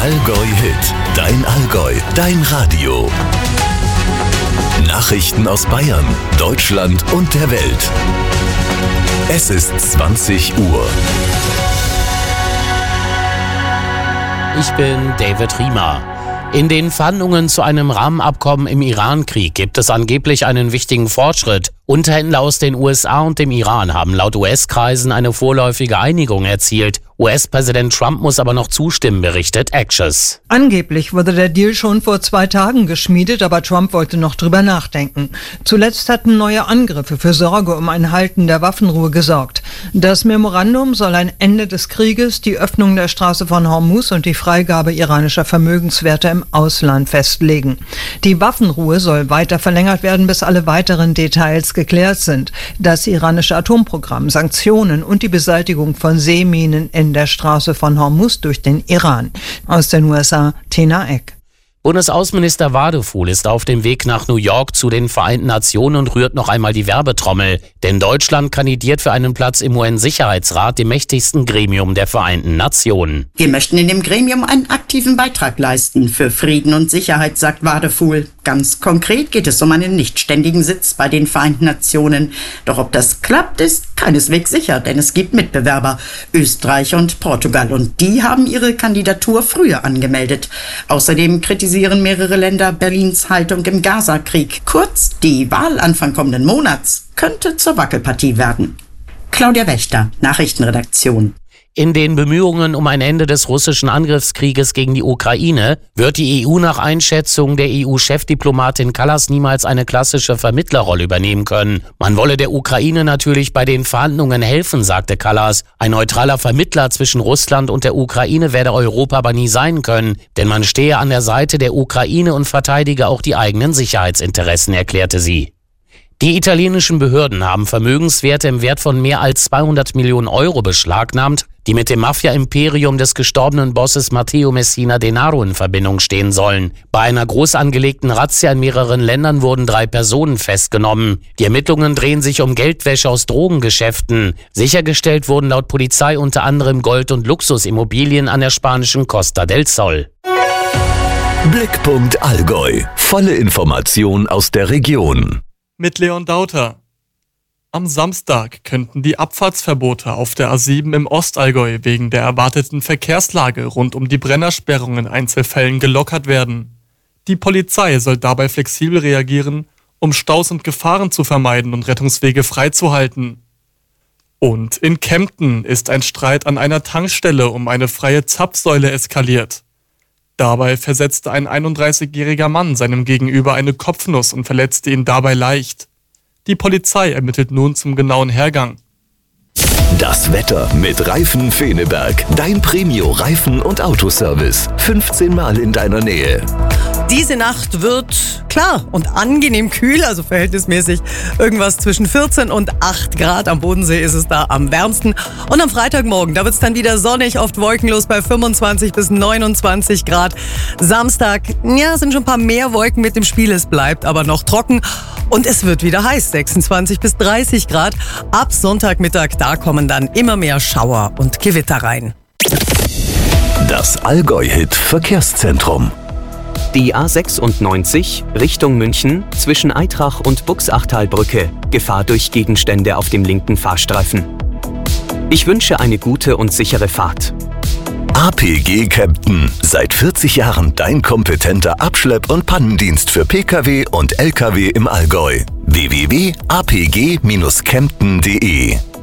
Allgäu Hit, dein Allgäu, dein Radio. Nachrichten aus Bayern, Deutschland und der Welt. Es ist 20 Uhr. Ich bin David Riemer. In den Verhandlungen zu einem Rahmenabkommen im Iran-Krieg gibt es angeblich einen wichtigen Fortschritt. Unterhändler aus den USA und dem Iran haben laut US-Kreisen eine vorläufige Einigung erzielt. US-Präsident Trump muss aber noch zustimmen, berichtet Axios. Angeblich wurde der Deal schon vor 2 Tagen geschmiedet, aber Trump wollte noch drüber nachdenken. Zuletzt hatten neue Angriffe für Sorge um ein Halten der Waffenruhe gesorgt. Das Memorandum soll ein Ende des Krieges, die Öffnung der Straße von Hormuz und die Freigabe iranischer Vermögenswerte im Ausland festlegen. Die Waffenruhe soll weiter verlängert werden, bis alle weiteren Details geklärt sind. Das iranische Atomprogramm, Sanktionen und die Beseitigung von Seeminen in der Straße von Hormuz durch den Iran. Aus den USA, Tina Eck. Bundesaußenminister Wadefuhl ist auf dem Weg nach New York zu den Vereinten Nationen und rührt noch einmal die Werbetrommel. Denn Deutschland kandidiert für einen Platz im UN-Sicherheitsrat, dem mächtigsten Gremium der Vereinten Nationen. Wir möchten in dem Gremium einen aktiven Beitrag leisten für Frieden und Sicherheit, sagt Wadefuhl. Ganz konkret geht es um einen nichtständigen Sitz bei den Vereinten Nationen. Doch ob das klappt, ist keineswegs sicher, denn es gibt Mitbewerber, Österreich und Portugal. Und die haben ihre Kandidatur früher angemeldet. Außerdem kritisieren mehrere Länder Berlins Haltung im Gaza-Krieg. Kurz, die Wahl Anfang kommenden Monats könnte zur Wackelpartie werden. Claudia Wächter, Nachrichtenredaktion. In den Bemühungen um ein Ende des russischen Angriffskrieges gegen die Ukraine wird die EU nach Einschätzung der EU-Chefdiplomatin Kallas niemals eine klassische Vermittlerrolle übernehmen können. Man wolle der Ukraine natürlich bei den Verhandlungen helfen, sagte Kallas. Ein neutraler Vermittler zwischen Russland und der Ukraine werde Europa aber nie sein können, denn man stehe an der Seite der Ukraine und verteidige auch die eigenen Sicherheitsinteressen, erklärte sie. Die italienischen Behörden haben Vermögenswerte im Wert von mehr als 200 Millionen Euro beschlagnahmt, die mit dem Mafia-Imperium des gestorbenen Bosses Matteo Messina Denaro in Verbindung stehen sollen. Bei einer groß angelegten Razzia in mehreren Ländern wurden 3 Personen festgenommen. Die Ermittlungen drehen sich um Geldwäsche aus Drogengeschäften. Sichergestellt wurden laut Polizei unter anderem Gold- und Luxusimmobilien an der spanischen Costa del Sol. Blickpunkt Allgäu. Volle Information aus der Region. Mit Leon Dauter. Am Samstag könnten die Abfahrtsverbote auf der A7 im Ostallgäu wegen der erwarteten Verkehrslage rund um die Brennersperrung in Einzelfällen gelockert werden. Die Polizei soll dabei flexibel reagieren, um Staus und Gefahren zu vermeiden und Rettungswege freizuhalten. Und in Kempten ist ein Streit an einer Tankstelle um eine freie Zapfsäule eskaliert. Dabei versetzte ein 31-jähriger Mann seinem Gegenüber eine Kopfnuss und verletzte ihn dabei leicht. Die Polizei ermittelt nun zum genauen Hergang. Das Wetter mit Reifen Feneberg. Dein Premio-Reifen- und Autoservice. 15 Mal in deiner Nähe. Diese Nacht wird klar und angenehm kühl, also verhältnismäßig irgendwas zwischen 14 und 8 Grad. Am Bodensee ist es da am wärmsten. Und am Freitagmorgen, da wird es dann wieder sonnig, oft wolkenlos bei 25 bis 29 Grad. Samstag, ja, sind schon ein paar mehr Wolken mit dem Spiel. Es bleibt aber noch trocken und es wird wieder heiß, 26 bis 30 Grad. Ab Sonntagmittag, da kommen dann immer mehr Schauer und Gewitter rein. Das Allgäu-Hit Verkehrszentrum. Die A96 Richtung München zwischen Aitrach und Buchsachtalbrücke. Gefahr durch Gegenstände auf dem linken Fahrstreifen. Ich wünsche eine gute und sichere Fahrt. APG Kempten. Seit 40 Jahren dein kompetenter Abschlepp- und Pannendienst für Pkw und Lkw im Allgäu. www.apg-kempten.de